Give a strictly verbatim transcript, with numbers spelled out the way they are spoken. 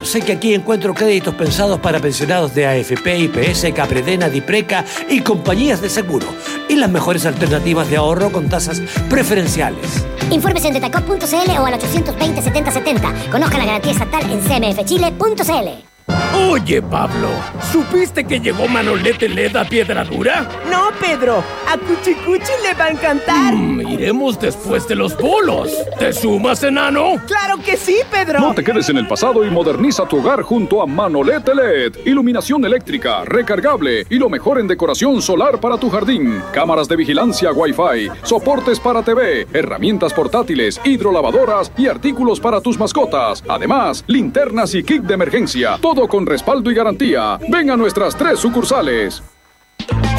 sé que aquí encuentro créditos pensados para pensionados de A F P, I P S, Capredena, Dipreca y compañías de seguro. Y las mejores alternativas de ahorro con tasas preferenciales. Informes en Detacop punto c l o al ochocientos veinte, setenta setenta. Conozca la garantía estatal en c m f chile punto c l. Oye, Pablo, ¿supiste que llegó Manolete L E D a Piedra Dura? No, Pedro, a Cuchicuchi le va a encantar. Mm, iremos después de los bolos. ¿Te sumas, enano? ¡Claro que sí, Pedro! No te quedes en el pasado y moderniza tu hogar junto a Manolete L E D. Iluminación eléctrica, recargable y lo mejor en decoración solar para tu jardín. Cámaras de vigilancia Wi-Fi, soportes para T V, herramientas portátiles, hidrolavadoras y artículos para tus mascotas. Además, linternas y kit de emergencia. Todo con respaldo y garantía. Ven a nuestras tres sucursales.